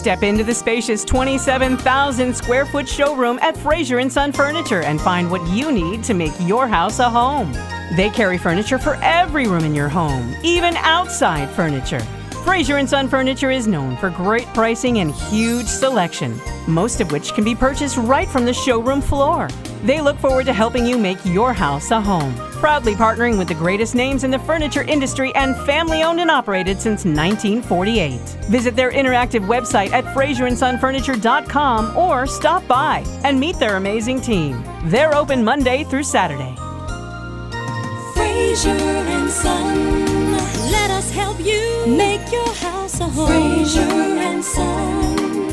Step into the spacious 27,000 square foot showroom at Fraser & Son Furniture and find what you need to make your house a home. They carry furniture for every room in your home, even outside furniture. Fraser & Son Furniture is known for great pricing and huge selection, most of which can be purchased right from the showroom floor. They look forward to helping you make your house a home. Proudly partnering with the greatest names in the furniture industry and family-owned and operated since 1948. Visit their interactive website at FraserandSonFurniture.com or stop by and meet their amazing team. They're open Monday through Saturday. Fraser & Son. Let us help you make your house a home. Fraser & Son.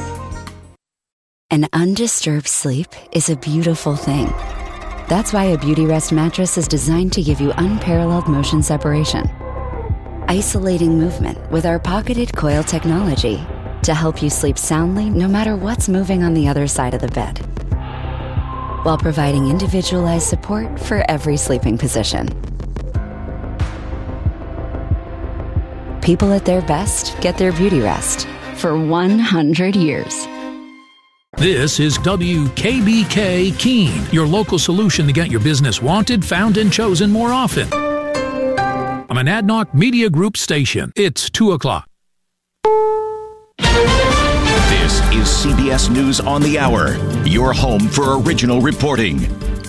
An undisturbed sleep is a beautiful thing. That's why a Beautyrest mattress is designed to give you unparalleled motion separation. Isolating movement with our pocketed coil technology to help you sleep soundly no matter what's moving on the other side of the bed, while providing individualized support for every sleeping position. People at their best get their Beautyrest for 100 years. This is WKBK Keene, your local solution to get your business wanted, found, and chosen more often. I'm an Adnoc Media Group station. It's 2 o'clock. This is CBS News on the Hour, your home for original reporting.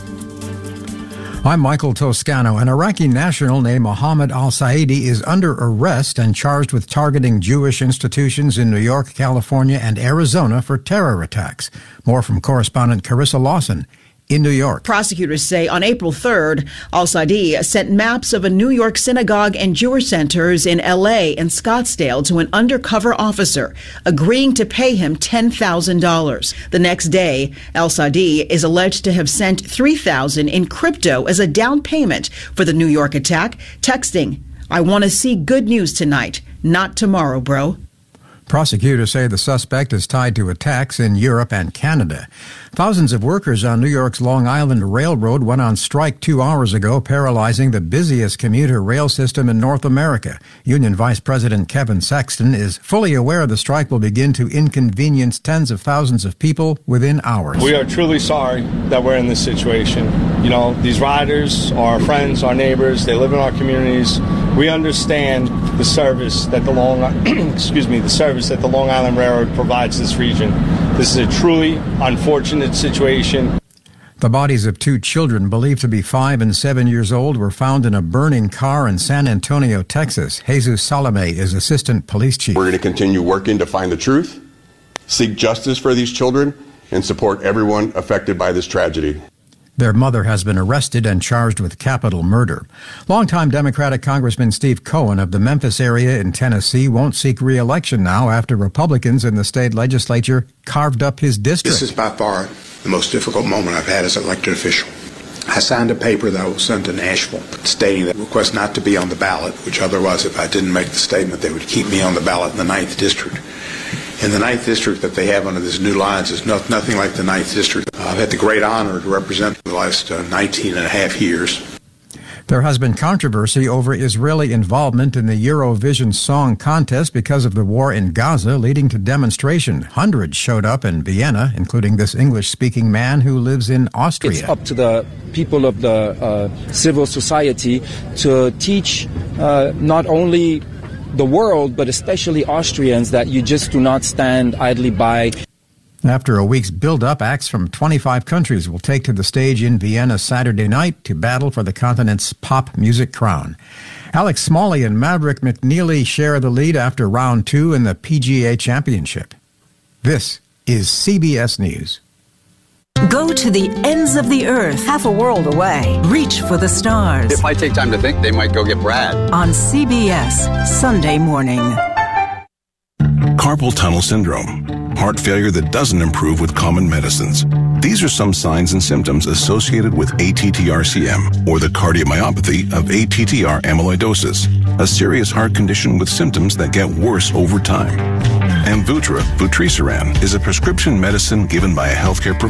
I'm Michael Toscano. An Iraqi national named Mohammed al-Saidi is under arrest and charged with targeting Jewish institutions in New York, California, and Arizona for terror attacks. More from correspondent Carissa Lawson in New York. Prosecutors say on April 3rd, al-Saidi sent maps of a New York synagogue and Jewish centers in L.A. and Scottsdale to an undercover officer, agreeing to pay him $10,000. The next day, al-Saidi is alleged to have sent $3,000 in crypto as a down payment for the New York attack, texting, "I want to see good news tonight, not tomorrow, bro." Prosecutors say the suspect is tied to attacks in Europe and Canada. Thousands of workers on New York's Long Island Railroad went on strike 2 hours ago, paralyzing the busiest commuter rail system in North America. Union Vice President Kevin Sexton is fully aware the strike will begin to inconvenience tens of thousands of people within hours. We are truly sorry that we're in this situation. You know, these riders are our friends, our neighbors. They live in our communities. We understand the service that the Long Island Railroad provides this region. This is a truly unfortunate situation. The bodies of 2 children, believed to be 5 and 7 years old, were found in a burning car in San Antonio, Texas. Jesus Salome is assistant police chief. We're going to continue working to find the truth, seek justice for these children, and support everyone affected by this tragedy. Their mother has been arrested and charged with capital murder. Longtime Democratic Congressman Steve Cohen of the Memphis area in Tennessee won't seek re-election now after Republicans in the state legislature carved up his district. This is by far the most difficult moment I've had as an elected official. I signed a paper that I will send to Nashville stating that request not to be on the ballot, which otherwise, if I didn't make the statement, they would keep me on the ballot in the 9th District. And the 9th District that they have under this new lines is nothing like the 9th District I've had the great honor to represent for the last 19 and a half years. There has been controversy over Israeli involvement in the Eurovision Song Contest because of the war in Gaza, leading to demonstration. Hundreds showed up in Vienna, including this English-speaking man who lives in Austria. It's up to the people of the civil society to teach not only the world, but especially Austrians, that you just do not stand idly by. After a week's build-up, acts from 25 countries will take to the stage in Vienna Saturday night to battle for the continent's pop music crown. Alex Smalley and Maverick McNeely share the lead after round 2 in the PGA Championship. This is CBS News. Go to the ends of the earth, half a world away. Reach for the stars. If I take time to think, they might go get Brad. On CBS, Sunday morning. Carpal tunnel syndrome. Heart failure that doesn't improve with common medicines. These are some signs and symptoms associated with ATTR-CM, or the cardiomyopathy of ATTR amyloidosis, a serious heart condition with symptoms that get worse over time. Amvuttra, vutrisiran, is a prescription medicine given by a healthcare provider